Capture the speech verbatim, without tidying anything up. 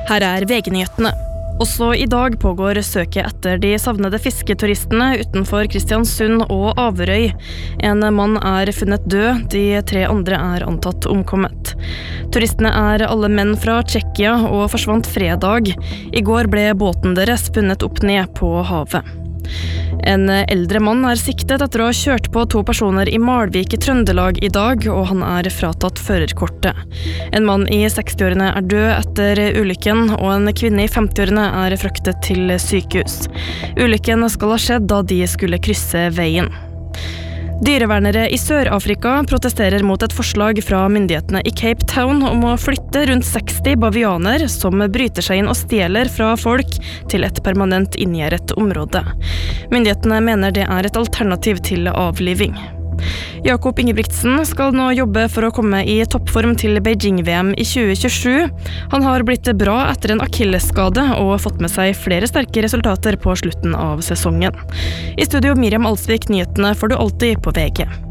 Her er V G-nyhetene. Også i dag pågår søket etter de savnede fisketuristene utenfor Kristiansund og Averøy. En mann er funnet død, de tre andre er antatt omkommet. Turistene er alle menn fra Tsjekkia og forsvant fredag. I går ble båten deres funnet opp ned på havet. En eldre mann er siktet etter å ha kjørt på to personer i Malvik i Trøndelag i dag, og han er fratatt førerkortet. En mann i sekstiårene er død etter ulykken, og en kvinne i femtiårene er fraktet til sykehus. Ulykken skal ha skjedd da de skulle krysse veien. Dyrevernere i Sør-Afrika protesterer mot et forslag fra myndighetene i Cape Town om å flytte rundt seksti bavianer som bryter seg inn og stjeler fra folk til et permanent inngjerdet område. Myndighetene mener det er et alternativ til avliving. Jakob Ingebrigtsen skal nå jobbe for å komme i toppform til Beijing-V M i tjue tjuesju. Han har blitt bra etter en akillesskade og fått med seg flere sterke resultater på slutten av sesongen. I studio Miriam Alsvik, nyhetene får du alltid på V G.